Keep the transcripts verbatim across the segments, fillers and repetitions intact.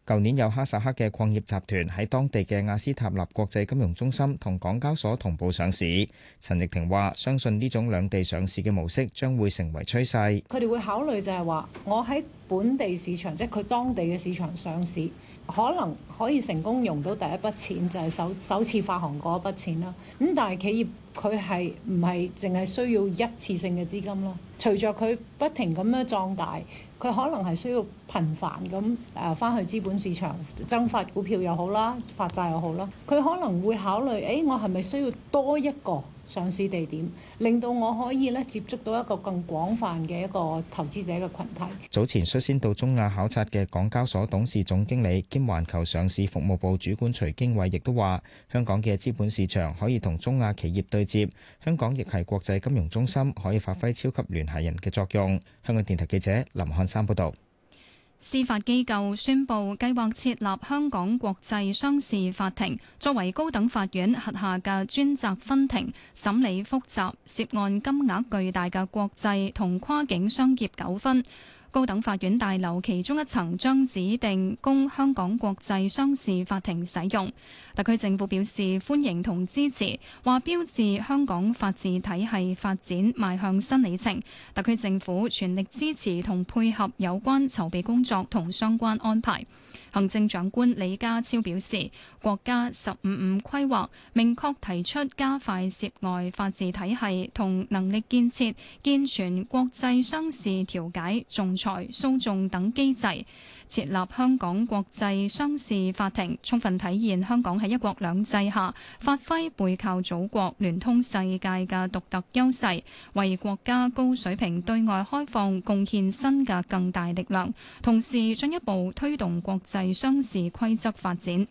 舊年有哈薩克嘅礦業集團喺當地嘅亞斯塔納國際金融中心同港交所同步上市。陳翊庭話：相信呢種兩地上市嘅模式將會成為趨勢。 佢哋會考慮就係話，我喺本地市場，即係佢當地嘅市場上市，可能可以成功用到第一筆錢，就係首首次發行嗰一筆錢啦。咁但係企業佢係唔係淨係需要一次性嘅資金咯？隨着佢不停咁樣壯大，佢可能係需要頻繁咁誒翻去資本市場增發股票又好啦，發債又好啦。佢可能會考慮，誒我係咪需要多一個上市地點，令到我可以咧接觸到一個更廣泛嘅一個投資者嘅群體。 早前率先到中亞考察嘅港交所董事總經理兼環球上市服務部主管徐經緯亦都話：香港嘅資本市場可以同中亞企業對接，香港亦係國際金融中心，可以發揮超級聯繫人嘅作用。香港電台記者林漢山報導。 司法機構宣布計劃設立香港國際商事法庭，作為高等法院轄下嘅專責分庭，審理複雜、涉案金額巨大嘅國際同跨境商業糾紛。高等法院大樓其中一層將指定供香港國際商事法庭使用。特區政府表示歡迎同支持，話標誌香港法治體系發展邁向新里程。特區政府全力支持同配合有關籌備工作同相關安排。行政長官李家超表示，國家十五五規劃明確提出加快涉外法治體系同能力建設，健全國際商事調解、仲裁、訴訟等機制，設立香港國際商事法庭，充分體現香港喺一國兩制下發揮背靠祖國、聯通世界嘅獨特優勢，為國家高水平對外開放貢獻新嘅更大力量，同時進一步推動國際商事規則發展。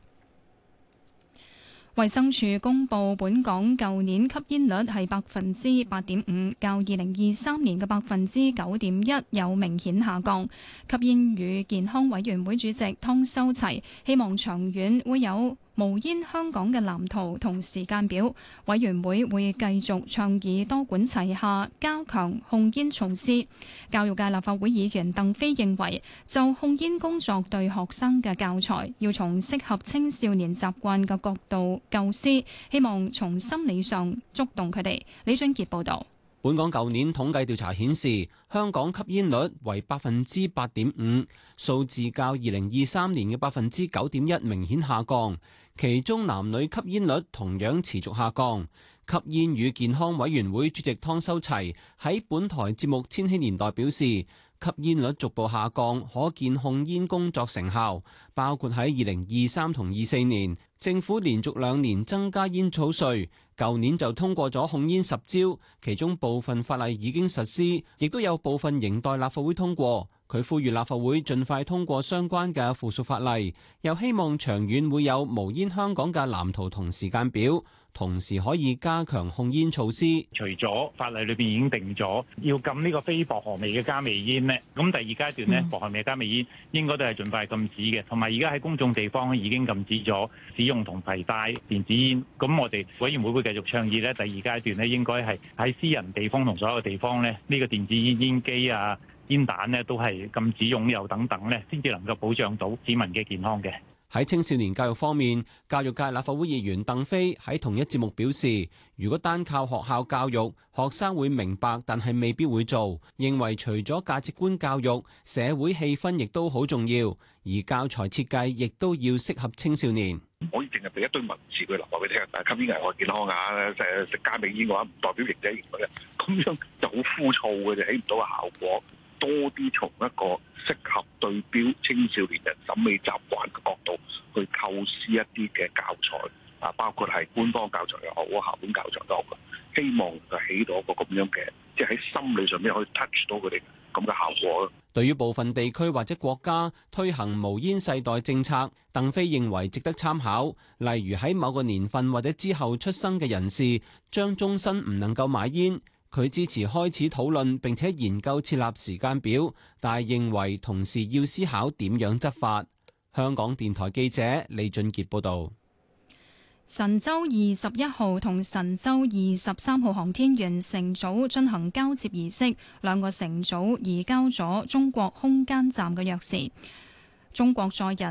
衛生署公布，本港舊年吸煙率係百分之八點五，較二零二三年嘅百分之九點一有明顯下降。吸煙與健康委員會主席湯修齊希望長遠會有無煙香港嘅藍圖同時間表，委員會會繼續倡議多管齊下，加強控煙措施。教育界立法會議員鄧飛認為，就控煙工作對學生嘅教材，要從適合青少年習慣嘅角度構思，希望從心理上觸動佢哋。李俊傑報導。 本港舊年統計調查顯示，香港吸煙率為百分之八點五，數字較二零二三年嘅百分之九點一明顯下降。其中男女吸煙率同樣持續下降。吸煙與健康委員會主席湯修齊喺本台節目《千禧年代》表示，吸煙率逐步下降，可見控煙工作成效，包括喺二零二三同二四年，政府連續兩年增加煙草稅，舊年就通過咗控煙十招，其中部分法例已經實施，亦都有部分仍待立法會通過。佢呼籲立法會盡快通過相關嘅附屬法例，又希望長遠會有無煙香港嘅藍圖同時間表，同時可以加強控煙措施。 除咗法例裏邊已經定咗要禁呢個非薄荷味嘅加味煙呢，咁第二階段呢，薄荷味加味煙應該都係盡快禁止嘅，同埋而家喺公眾地方已經禁止咗使用同攜帶電子煙。咁我哋委員會會繼續倡議呢，第二階段呢應該係喺私人地方同所有地方呢，呢個電子煙煙機啊、煙彈呢都係禁止擁有等等呢，先至能夠保障到市民嘅健康嘅。 喺青少年教育方面，教育界立法會議員鄧飛喺同一節目表示，如果單靠學校教育，學生會明白，但係未必會做。認為除咗價值觀教育，社會氣氛亦都好重要，而教材設計亦都要適合青少年。 唔可以淨係俾一堆文字佢留落去聽，但係吸煙危害健康啊！食食加味煙嘅話，唔代表型仔型嘅，咁樣就好枯燥嘅，就起唔到個效果。多啲從一個適合對標青少年人審美習慣嘅角度去構思一啲嘅教材啊，包括係官方教材又好，校本教材都好，希望就起到一個咁樣嘅，即係喺心理上面可以 touch 到佢哋咁嘅效果咯。 對於部分地區或者國家推行無煙世代政策，鄧飛認為值得參考，例如喺某個年份或者之後出生嘅人士，將終身唔能夠買煙。佢支持開始討論並且研究設立時間表，但係認為同時要思考點樣執法。香港電台記者李俊傑報導。 神舟二十一號同神舟二十三號航天員乘組進行交接儀式，兩個乘組移交咗中國空間站嘅鑰匙。中國載人